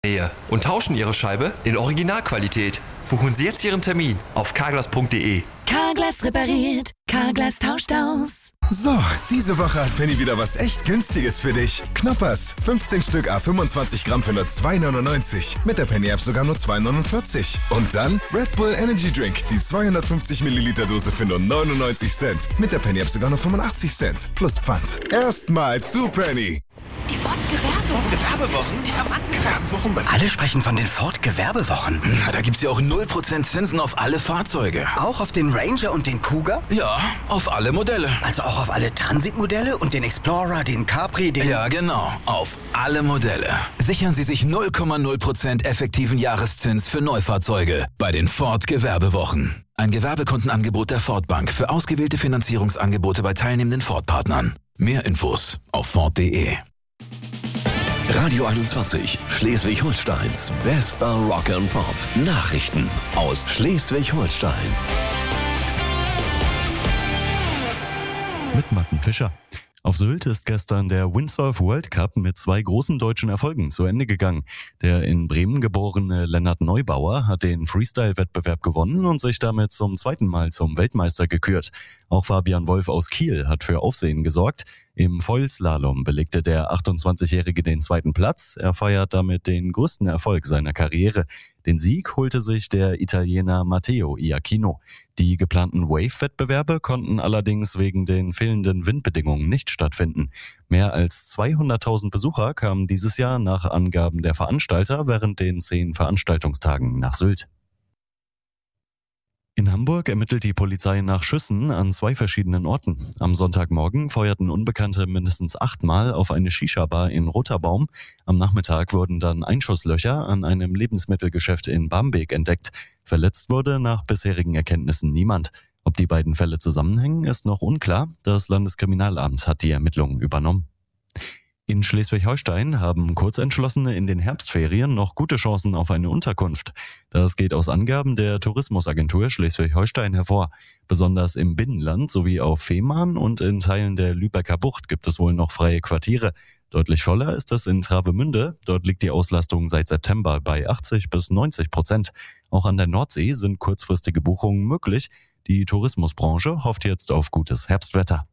Nähe und tauschen Ihre Scheibe in Originalqualität. Buchen Sie jetzt Ihren Termin auf carglass.de. Carglass repariert, Carglass tauscht aus. So, diese Woche hat Penny wieder was echt Günstiges für dich. Knoppers, 15 Stück A25 Gramm für nur 2,99. Mit der Penny-App sogar nur 2,49. Und dann Red Bull Energy Drink, die 250 Milliliter Dose für nur 99 Cent. Mit der Penny-App sogar nur 85 Cent. Plus Pfand. Erstmal zu Penny. Die Ford-Gewerbewochen, die haben angefangen. Alle sprechen von den Ford-Gewerbewochen. Na, da gibt's ja auch 0% Zinsen auf alle Fahrzeuge. Auch auf den Ranger und den Cougar? Ja, auf alle Modelle. Also auch auf alle Transit-Modelle und den Explorer, den Capri, den... Ja, genau. Auf alle Modelle. Sichern Sie sich 0,0% effektiven Jahreszins für Neufahrzeuge bei den Ford-Gewerbewochen. Ein Gewerbekundenangebot der Ford Bank für ausgewählte Finanzierungsangebote bei teilnehmenden Ford-Partnern. Mehr Infos auf Ford.de. Radio 21, Schleswig-Holsteins bester Rock and Pop. Nachrichten aus Schleswig-Holstein. Mit Martin Fischer. Auf Sylt ist gestern der Windsurf World Cup mit 2 großen deutschen Erfolgen zu Ende gegangen. Der in Bremen geborene Lennart Neubauer hat den Freestyle-Wettbewerb gewonnen und sich damit zum 2. Mal zum Weltmeister gekürt. Auch Fabian Wolf aus Kiel hat für Aufsehen gesorgt. Im Foilslalom belegte der 28-Jährige den 2. Platz. Er feiert damit den größten Erfolg seiner Karriere. Den Sieg holte sich der Italiener Matteo Iachino. Die geplanten Wave-Wettbewerbe konnten allerdings wegen den fehlenden Windbedingungen nicht stattfinden. Mehr als 200.000 Besucher kamen dieses Jahr nach Angaben der Veranstalter während den 10 Veranstaltungstagen nach Sylt. In Hamburg ermittelt die Polizei nach Schüssen an 2 verschiedenen Orten. Am Sonntagmorgen feuerten Unbekannte mindestens 8-mal auf eine Shisha-Bar in Roterbaum. Am Nachmittag wurden dann Einschusslöcher an einem Lebensmittelgeschäft in Barmbek entdeckt. Verletzt wurde nach bisherigen Erkenntnissen niemand. Ob die beiden Fälle zusammenhängen, ist noch unklar. Das Landeskriminalamt hat die Ermittlungen übernommen. In Schleswig-Holstein haben Kurzentschlossene in den Herbstferien noch gute Chancen auf eine Unterkunft. Das geht aus Angaben der Tourismusagentur Schleswig-Holstein hervor. Besonders im Binnenland sowie auf Fehmarn und in Teilen der Lübecker Bucht gibt es wohl noch freie Quartiere. Deutlich voller ist es in Travemünde. Dort liegt die Auslastung seit September bei 80-90%. Auch an der Nordsee sind kurzfristige Buchungen möglich. Die Tourismusbranche hofft jetzt auf gutes Herbstwetter.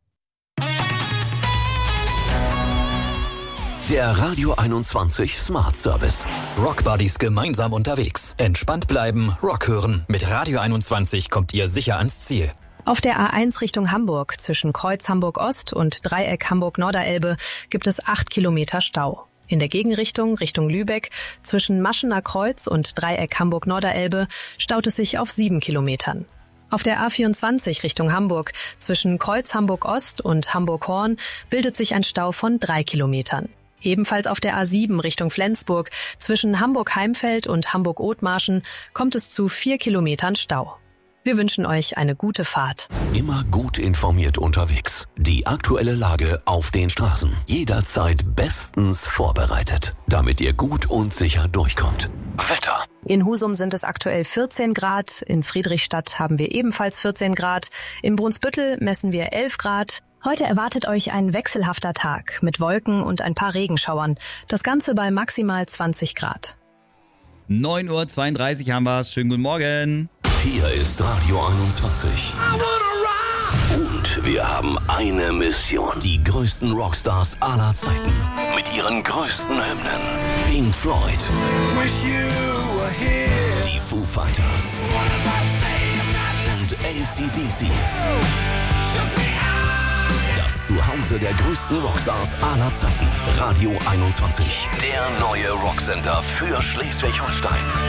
Der Radio 21 Smart Service. Rockbuddies gemeinsam unterwegs. Entspannt bleiben, Rock hören. Mit Radio 21 kommt ihr sicher ans Ziel. Auf der A1 Richtung Hamburg zwischen Kreuz Hamburg-Ost und Dreieck Hamburg-Norderelbe gibt es 8 Kilometer Stau. In der Gegenrichtung Richtung Lübeck zwischen Maschener Kreuz und Dreieck Hamburg-Norderelbe staut es sich auf 7 Kilometern. Auf der A24 Richtung Hamburg zwischen Kreuz Hamburg-Ost und Hamburg-Horn bildet sich ein Stau von 3 Kilometern. Ebenfalls auf der A7 Richtung Flensburg zwischen Hamburg-Heimfeld und Hamburg-Othmarschen kommt es zu 4 Kilometern Stau. Wir wünschen euch eine gute Fahrt. Immer gut informiert unterwegs. Die aktuelle Lage auf den Straßen. Jederzeit bestens vorbereitet, damit ihr gut und sicher durchkommt. Wetter. In Husum sind es aktuell 14 Grad, in Friedrichstadt haben wir ebenfalls 14 Grad, in Brunsbüttel messen wir 11 Grad. Heute erwartet euch ein wechselhafter Tag mit Wolken und ein paar Regenschauern. Das Ganze bei maximal 20 Grad. 9:32 Uhr haben wir's. Schönen guten Morgen. Hier ist Radio 21. Und wir haben eine Mission. Die größten Rockstars aller Zeiten. Mit ihren größten Hymnen. Pink Floyd. Die Foo Fighters. Und AC/DC. Das Zuhause der größten Rockstars aller Zeiten. Radio 21. Der neue Rocksender für Schleswig-Holstein.